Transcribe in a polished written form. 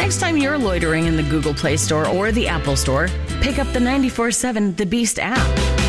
next time you're loitering in the Google Play Store or the Apple Store, pick up the 94.7 The Beast app.